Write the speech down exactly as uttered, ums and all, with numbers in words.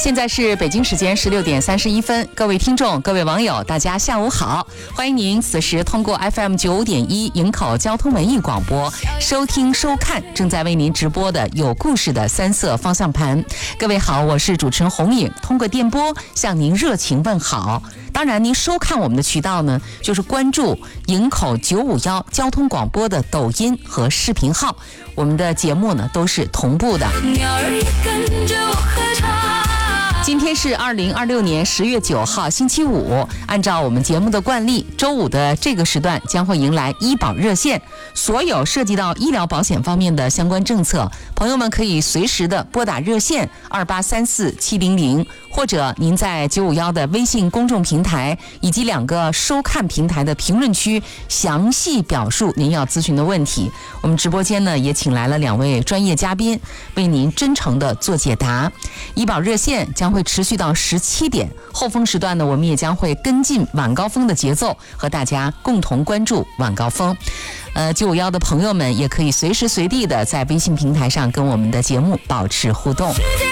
现在是北京时间十六点三十一分，各位听众、各位网友，大家下午好！欢迎您此时通过 F M 九五点一营口交通文艺广播收听收看正在为您直播的有故事的三色方向盘。各位好，我是主持人红颖，通过电波向您热情问好。当然，您收看我们的渠道呢，就是关注营口九五一交通广播的抖音和视频号，我们的节目呢都是同步的。鸟儿也跟着我合唱。今天是二零二六年十月九号星期五，按照我们节目的惯例，周五的这个时段将会迎来医保热线，所有涉及到医疗保险方面的相关政策，朋友们可以随时的拨打热线二八三四七零零，或者您在九五一的微信公众平台以及两个收看平台的评论区详细表述您要咨询的问题。我们直播间呢也请来了两位专业嘉宾，为您真诚的做解答。医保热线将会持续到十七点，后峰时段呢，我们也将会跟进晚高峰的节奏，和大家共同关注晚高峰。呃，九五一的朋友们也可以随时随地的在微信平台上跟我们的节目保持互动。